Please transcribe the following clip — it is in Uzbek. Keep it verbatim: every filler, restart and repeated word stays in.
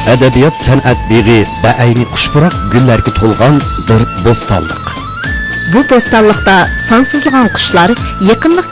Adabiyot san'at beg'i ba'ayni xushpurak gullarga to'lgan bir bo'stonliq. Bu bo'stonliqda sonsizlagan qushlar yaqinlik